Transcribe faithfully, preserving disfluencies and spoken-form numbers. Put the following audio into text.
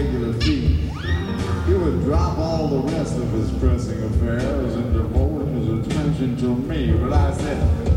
regular feet, he would drop all the rest of his pressing affairs and devote his attention to me. But I said,